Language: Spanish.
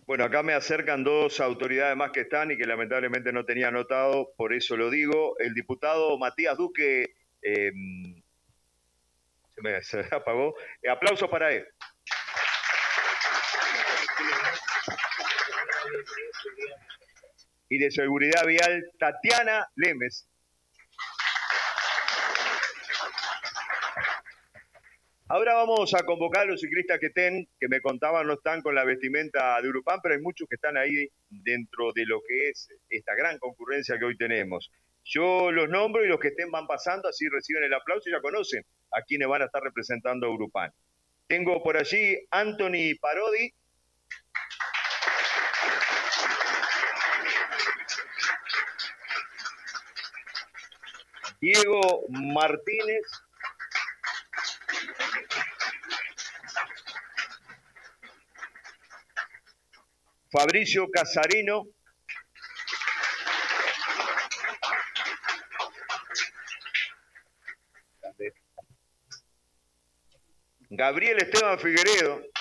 Bueno, acá me acercan dos autoridades más que están y que lamentablemente no tenía anotado, por eso lo digo. El diputado Matías Duque, se me apagó. Aplausos para él. Y de Seguridad Vial, Tatiana Lemes. Ahora vamos a convocar a los ciclistas que me contaban no están con la vestimenta de Urupán, pero hay muchos que están ahí dentro de lo que es esta gran concurrencia que hoy tenemos. Yo los nombro y los que estén van pasando, así reciben el aplauso y ya conocen a quienes van a estar representando a Urupán. Tengo por allí Anthony Parodi. Diego Martínez. Fabricio Casarino. Gabriel Esteban Figueredo.